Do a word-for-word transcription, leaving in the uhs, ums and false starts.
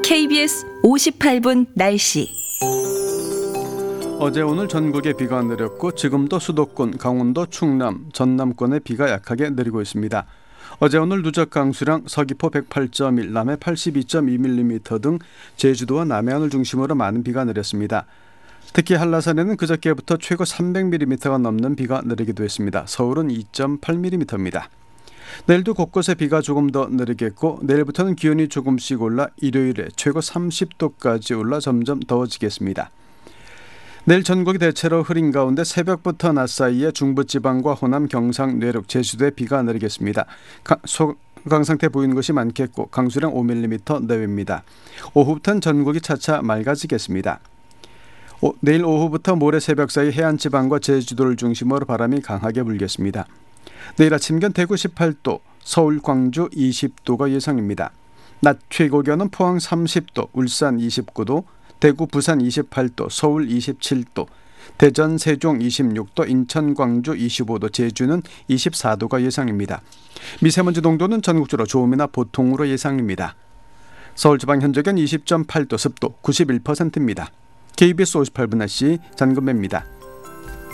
케이비에스 오십팔 분 날씨. 어제 오늘 전국에 비가 내렸고 지금도 수도권, 강원도, 충남, 전남권에 비가 약하게 내리고 있습니다. 어제 오늘 누적 강수량 서귀포 백팔 점 일, 남해 팔십이 점 이 밀리미터 등 제주도와 남해안을 중심으로 많은 비가 내렸습니다. 특히 한라산에는 그저께부터 최고 삼백 밀리미터가 넘는 비가 내리기도 했습니다. 서울은 이 점 팔 밀리미터입니다. 내일도 곳곳에 비가 조금 더 내리겠고 내일부터는 기온이 조금씩 올라 일요일에 최고 삼십 도까지 올라 점점 더워지겠습니다. 내일 전국이 대체로 흐린 가운데 새벽부터 낮 사이에 중부지방과 호남, 경상, 내륙, 제주도에 비가 내리겠습니다. 소강 상태 보이는 것이 많겠고 강수량 오 밀리미터 내외입니다. 오후부터는 전국이 차차 맑아지겠습니다. 오, 내일 오후부터 모레 새벽 사이 해안지방과 제주도를 중심으로 바람이 강하게 불겠습니다. 내일 아침견 대구 십팔 도, 서울, 광주 이십 도가 예상입니다. 낮 최고 기온은 포항 삼십 도, 울산 이십구 도, 대구, 부산 이십팔 도, 서울 이십칠 도, 대전, 세종 이십육 도, 인천, 광주 이십오 도, 제주는 이십사 도가 예상입니다. 미세먼지 농도는 전국적으로 좋음이나 보통으로 예상입니다. 서울 지방 현재 기온 이십 점 팔 도, 습도 구십일 퍼센트입니다. 케이비에스 오십팔 분 날씨 장금배입니다.